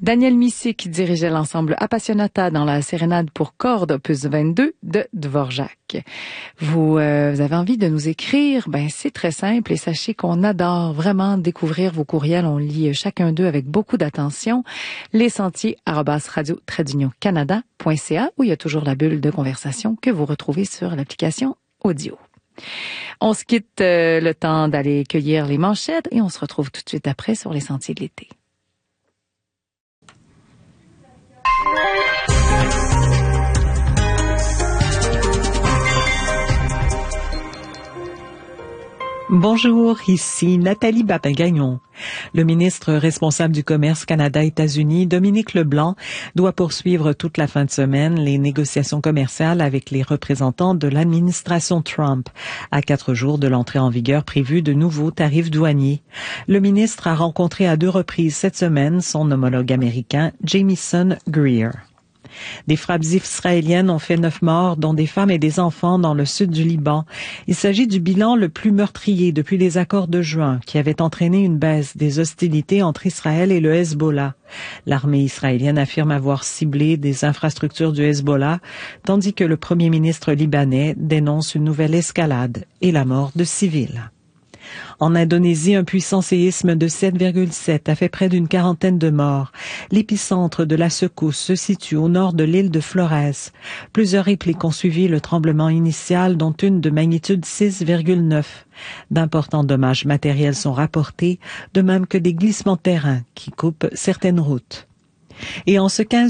Daniel Missé qui dirigeait l'ensemble Appassionata dans la sérénade pour cordes opus 22 de Dvorak. Vous avez envie de nous écrire? Ben c'est très simple et sachez qu'on adore vraiment découvrir vos courriels. On lit chacun d'eux avec beaucoup d'attention. lesentiers@radio-canada.ca où il y a toujours la bulle de conversation que vous retrouvez sur l'application audio. On se quitte le temps d'aller cueillir les manchettes et on se retrouve tout de suite après sur les sentiers de l'été. Bonjour, ici Nathalie Bapin-Gagnon. Le ministre responsable du commerce Canada-États-Unis, Dominique Leblanc, doit poursuivre toute la fin de semaine les négociations commerciales avec les représentants de l'administration Trump, à 4 jours de l'entrée en vigueur prévue de nouveaux tarifs douaniers. Le ministre a rencontré à 2 reprises cette semaine son homologue américain, Jamieson Greer. Des frappes israéliennes ont fait 9 morts, dont des femmes et des enfants dans le sud du Liban. Il s'agit du bilan le plus meurtrier depuis les accords de juin, qui avaient entraîné une baisse des hostilités entre Israël et le Hezbollah. L'armée israélienne affirme avoir ciblé des infrastructures du Hezbollah, tandis que le premier ministre libanais dénonce une nouvelle escalade et la mort de civils. En Indonésie, un puissant séisme de 7,7 a fait près d'une 40aine de morts. L'épicentre de la secousse se situe au nord de l'île de Flores. Plusieurs répliques ont suivi le tremblement initial, dont une de magnitude 6,9. D'importants dommages matériels sont rapportés, de même que des glissements de terrain qui coupent certaines routes. Et en ce 15